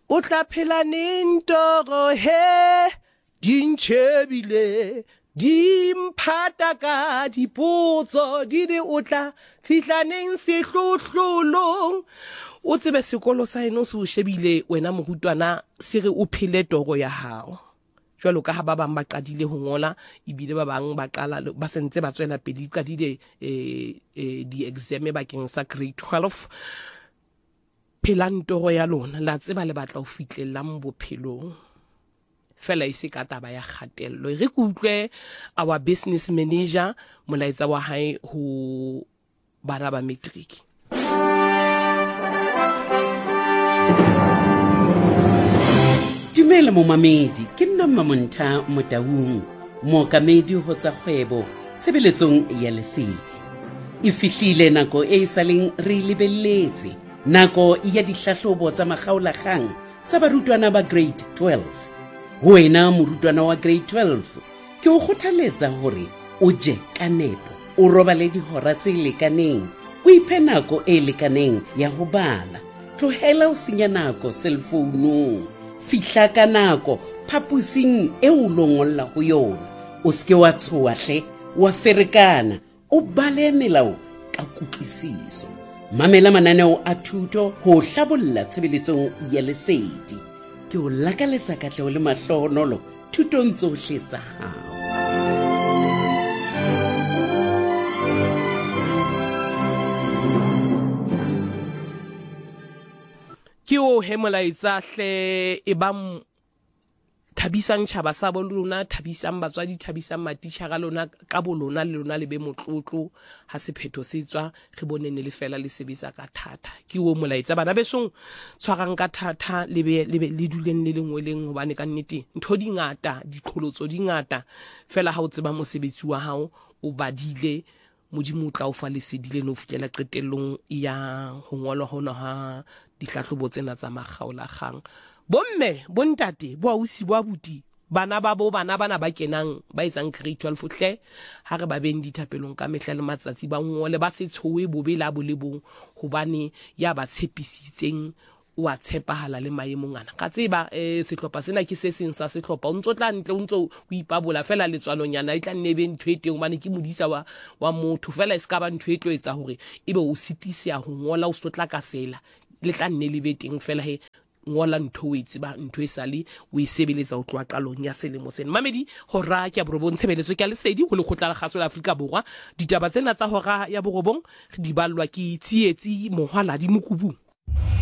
o tla phela neng toro he dintšhebile di mphata ka dipotso di re o tla fihlaneng sehlohlolong o tsebe sekolo sa eno se o shebile wena morutwana se re o phele toro ya hao jwalo ka ha ba bang ba qadile ho ngola ebile ba bang ba qala ba sentse ba tswela pele qadile di exam bakeng sa grade 12 phelang toro ya lona la tseba le batla ho fitlella bophelong fela ise ka taba ya khatello re kutlwe our business manager molaetsa wa hae ho bana ba matric. Dumela momamedi ke nna Mamontha Motaung mookamedi ho tsa kgwebo tshebeletsong ya Lesedi. E fihlile nako e saleng re lebelletse nako ya dihlahlobo tsa makgaolakgang tsa barutwana ba grade 12. Ho wena morutwana wa grade 12 ke o kgothaletsa hore o je ka nepo o robale dihora tse lekaneng o iphe nako e lekaneng ya ho bala tlohela o senya nako cellphone fihla ka nako phapusing e o longolla ho yona o ske wa tshoha hle wa ferekana o bale melao ka kutlwisiso mamela mananeo a thuto ho hlabolla tshebeletsong ya Lesedi ke o lakaletsa katleho le mahlonolo thutong tsohle tsa hao. Ke o hemolaetsa hle e bang thabisang tjhaba sa bolona thabisang batswadi thabisang matitjhara lona ka bolona le lona le be motlotlo ha sephetho se tswa re bone ne le fela le sebetsa ka thata ke o molaetsa bana besong tshwarang ka thata le duleng le lengweleng hobane ka nnete ntho di ngata diqholotso di ngata fela ha o tseba mosebetsi wa hao o badile modimo o tla o fa lesedi le no fitlela qetellong ya ho ngolwa hona ha dihlahlobo tsena tsa makgaolakgang bomme bontate bo ausi bo abuti bana ba ba kenang ba etsang grade 12 hle ha re ba beng dithapelong ka mehla le matsatsi ba ngole ba se tshowe bobe la bolebong hobane ya ba tshepisitseng o a tshepahala le maemong ana ka tseba sehlopha sena ke se seng sa sehlopha o ntso tla ntle o ntso o ipabola fela letswalonyana e tla nne be ntho e teng hobane ke modisa wa motho fela e ska ba ntho e tlo etsa hore ebe o sitisa ho ngola o so tla ka sela le tla nne le be teng fela he ngola ntho o itseba ntho e sale o e sebeletsa ho tloa qalong ya selemo sena mamedi hora ke ya borobong tshebeletso ke ya Lesedi ho lekgotla la kgaso la Afrika Borwa ditaba tsena tsa hora ya borobong di ballwa ke tsietsi mohwaladi Mokubung.